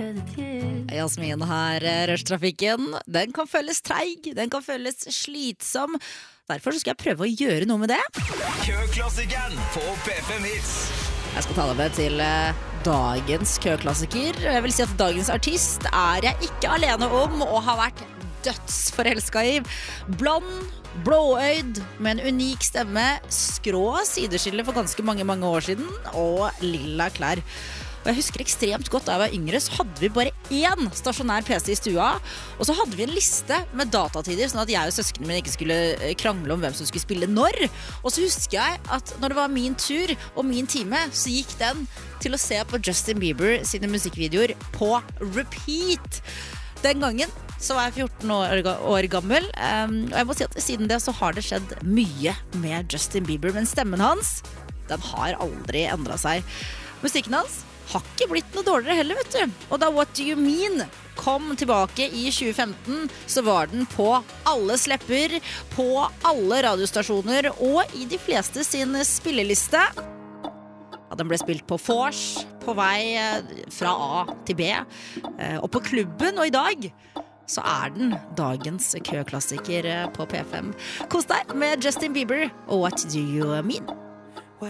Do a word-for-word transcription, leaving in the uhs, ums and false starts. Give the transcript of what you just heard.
Jasmin her, Rush-trafikken. Den kan føles treig, den kan føles slitsom. Derfor så skal jeg prøve å gjøre noe med det. Køklassikeren på P fem Hits. Jeg skal ta deg med til eh, dagens køklassiker. Jeg vil si at dagens artist er jeg ikke alene om å ha vært dødsforelsket i. Blond, blåøyd, med en unik stemme, skrå sideskille for ganske mange, mange år siden, og lilla klær. Og jeg husker ekstremt godt da jeg var yngre, så hadde vi bare én stasjonær P C i stua, og så hadde vi en liste med datatider, sånn at jeg og søskene mine ikke skulle krangle om hvem som skulle spille når. Og så husker jeg at når det var min tur og min time, så gikk den til å se på Justin Bieber sine musikkvideoer på repeat. Den gangen så var jeg fjorten år gammel, og jeg må si at siden det så har det skjedd mye med Justin Bieber, men stemmen hans, den har aldri endret seg. Musikken hans har ikke blitt noe dårligere heller, vet du. Og da What Do You Mean kom tilbake i tjue femten, så var den på alles lepper, på alle radiostasjoner og i de fleste sin spilleliste. Ja, den ble spilt på vors, på vei fra A til B, og på klubben, og i dag så er den dagens køklassiker på P fem. Kos deg med Justin Bieber og What Do You Mean?